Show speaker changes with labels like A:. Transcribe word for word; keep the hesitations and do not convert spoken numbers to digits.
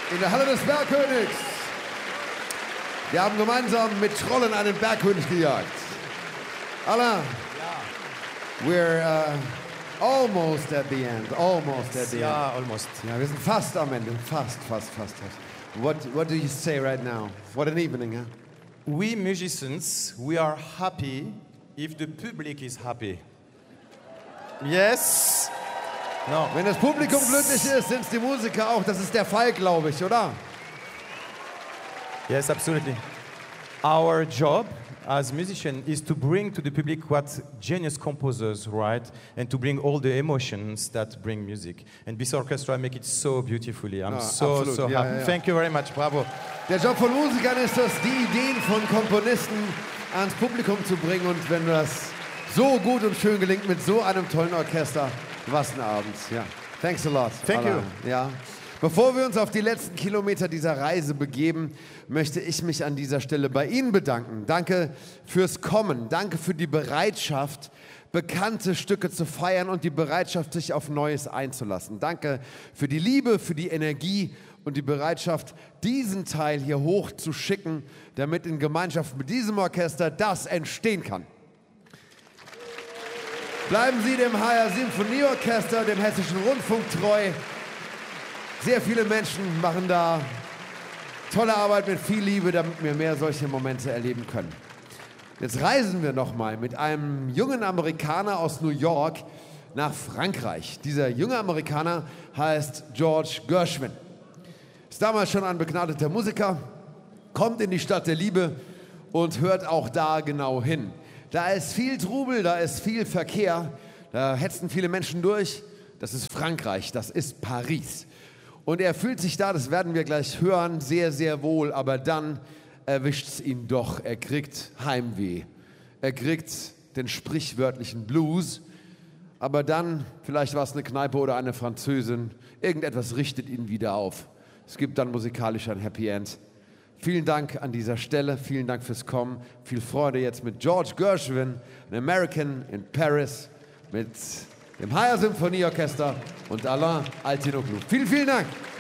A: in der Halle des Bergkönigs. Wir haben gemeinsam mit Trollen einen Bergkönig gejagt. Alain, we're uh, almost at the end, almost at the end.
B: Yeah, almost.
A: Ja, wir sind fast am Ende, fast, fast, fast, fast. What, what do you say right now? What an evening, huh?
B: We musicians, we are happy if the public is happy. Yes? No.
A: Wenn das Publikum glücklich ist, sind es die Musiker auch. Das ist der Fall, glaube ich, oder?
B: Yes, absolutely. Our job as musicians is to bring to the public what genius composers write and to bring all the emotions that bring music. And this orchestra make it so beautifully. I'm
A: Ja,
B: so,
A: absolut.
B: so
A: Ja,
B: happy.
A: ja, ja.
B: Thank you very much. Bravo.
A: Der Job von Musikern ist es, die Ideen von Komponisten ans Publikum zu bringen. Und wenn das so gut und schön gelingt mit so einem tollen Orchester, was ein Abend. Ja. Thanks a lot.
B: Thank
A: Alain.
B: you.
A: Ja. Bevor wir uns auf die letzten Kilometer dieser Reise begeben, möchte ich mich an dieser Stelle bei Ihnen bedanken. Danke fürs Kommen. Danke für die Bereitschaft, bekannte Stücke zu feiern und die Bereitschaft, sich auf Neues einzulassen. Danke für die Liebe, für die Energie und die Bereitschaft, diesen Teil hier hoch zu schicken, damit in Gemeinschaft mit diesem Orchester das entstehen kann. Bleiben Sie dem H R Symphonieorchester, dem Hessischen Rundfunk treu. Sehr viele Menschen machen da tolle Arbeit mit viel Liebe, damit wir mehr solche Momente erleben können. Jetzt reisen wir nochmal mit einem jungen Amerikaner aus New York nach Frankreich. Dieser junge Amerikaner heißt George Gershwin. Ist damals schon ein begnadeter Musiker, kommt in die Stadt der Liebe und hört auch da genau hin. Da ist viel Trubel, da ist viel Verkehr, da hetzen viele Menschen durch. Das ist Frankreich, das ist Paris. Und er fühlt sich da, das werden wir gleich hören, sehr, sehr wohl. Aber dann erwischt es ihn doch. Er kriegt Heimweh. Er kriegt den sprichwörtlichen Blues. Aber dann, vielleicht war es eine Kneipe oder eine Französin, irgendetwas richtet ihn wieder auf. Es gibt dann musikalisch ein Happy End. Vielen Dank an dieser Stelle, vielen Dank fürs Kommen. Viel Freude jetzt mit George Gershwin, an American in Paris, mit dem H R Symphonieorchester und Alain Altinoglu. Vielen, vielen Dank.